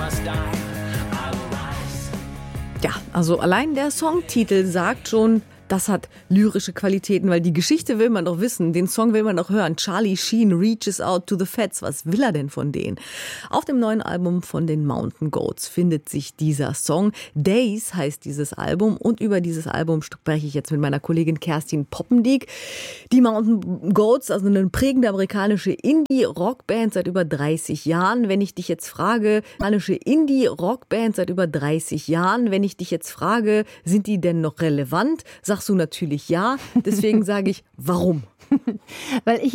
Ja, also allein der Songtitel sagt schon, das hat lyrische Qualitäten, weil die Geschichte will man doch wissen, den Song will man doch hören. Charlie Sheen reaches out to the Feds. Was will er denn von denen? Auf dem neuen Album von den Mountain Goats findet sich dieser Song. Days heißt dieses Album und über dieses Album spreche ich jetzt mit meiner Kollegin Kerstin Poppendiek. Die Mountain Goats, also eine prägende amerikanische Indie-Rockband seit über 30 Jahren. Wenn ich dich jetzt frage, amerikanische Indie-Rockband seit über 30 Jahren, wenn ich dich jetzt frage, sind die denn noch relevant? Sagst du natürlich ja. Deswegen sage ich, warum? Weil ich